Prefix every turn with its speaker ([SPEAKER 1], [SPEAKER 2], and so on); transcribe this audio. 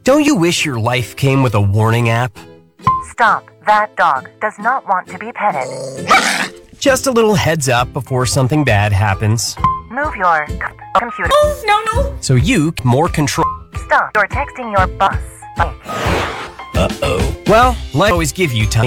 [SPEAKER 1] Don't you wish your life came with a warning app?
[SPEAKER 2] Stop. That dog does not want to be petted.
[SPEAKER 1] Just a little heads up before something bad happens.
[SPEAKER 2] Move your computer.
[SPEAKER 3] No.
[SPEAKER 1] So you more control.
[SPEAKER 2] Stop. You're texting your boss.
[SPEAKER 1] Well, life always give you time.